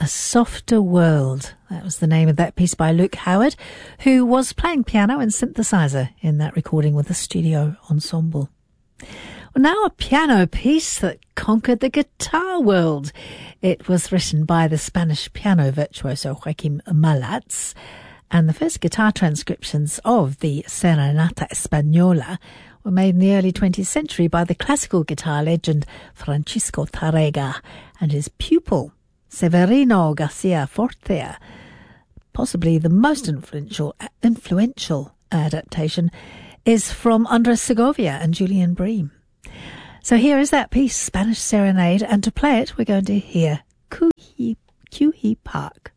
A Softer World. That was the name of that piece by Luke Howard, who was playing piano and synthesizer in that recording with the studio ensemble. Well, now a piano piece that conquered the guitar world. It was written by the Spanish piano virtuoso Joaquim Malats, and the first guitar transcriptions of the Serenata Española were made in the early 20th century by the classical guitar legend Francisco Tárrega and his pupil Severino Garcia Fortea. Possibly the most influential adaptation is from Andres Segovia and Julian Bream. So here is that piece, Spanish Serenade, and to play it we're going to hear Coo Hee Park.